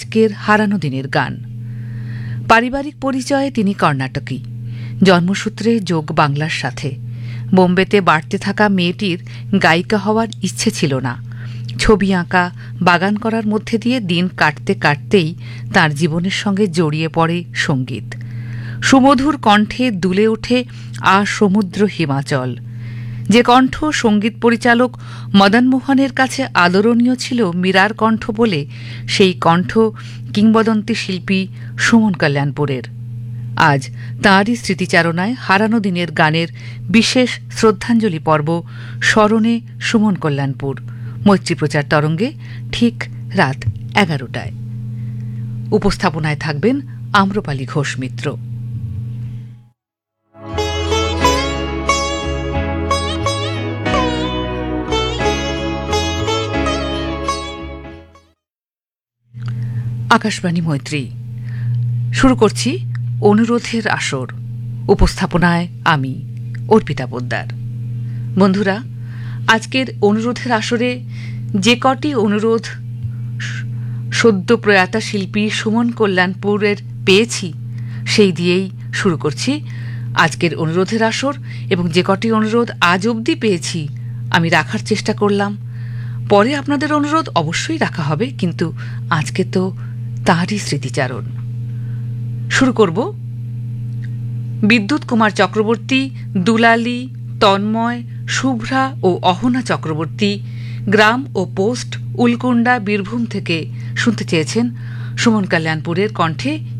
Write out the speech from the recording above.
আজকের হারানো দিনের গান। পারিবারিক পরিচয়ে তিনি কর্ণাটকী, জন্মসূত্রে যোগ বাংলার সাথে। বোম্বেতে বাড়তে থাকা মেয়েটির গায়িকা হওয়ার ইচ্ছে ছিল না। ছবি আঁকা, বাগান করার মধ্যে দিয়ে দিন কাটতে কাটতেই তাঁর জীবনের সঙ্গে জড়িয়ে পড়ে সঙ্গীত। সুমধুর কণ্ঠে দুলে ওঠে সমুদ্র হিমাচল। যে কণ্ঠ সঙ্গীত পরিচালক মদন মোহনের কাছে আদরণীয় ছিল মীরার কণ্ঠ বলে, সেই কণ্ঠ কিংবদন্তি শিল্পী সুমন কল্যাণপুরের। আজ তাঁরই স্মৃতিচারণায় হারানো দিনের গানের বিশেষ শ্রদ্ধাঞ্জলি পর্ব স্মরণে সুমন কল্যাণপুর, মৈত্রী প্রচার তরঙ্গে ঠিক রাত 11টায়। উপস্থাপনায় থাকবেন আম্রপালি ঘোষ মিত্র। আকাশবাণী মৈত্রী, শুরু করছি অনুরোধের আসর। উপস্থাপনায় আমি অর্পিতা পোদ্দার। বন্ধুরা, আজকের অনুরোধের আসরে যে কটি অনুরোধ সদ্য প্রয়াতা শিল্পী সুমন কল্যাণপুরের পেয়েছি, সেই দিয়েই শুরু করছি আজকের অনুরোধের আসর। এবং যে কটি অনুরোধ আজ অবধি পেয়েছি আমি রাখার চেষ্টা করলাম। পরে আপনাদের অনুরোধ অবশ্যই রাখা হবে, কিন্তু আজকে তো তাঁরই স্মৃতিচারণ। শুরু করব বিদ্যুৎ কুমার চক্রবর্তী, দুলালী, তন্ময়, শুভ্রা ও অহনা চক্রবর্তী গ্রাম ও পোস্ট, উলকুন্ডা, বীরভূম থেকে শুনতে চেয়েছেন সুমন কল্যাণপুরের কণ্ঠে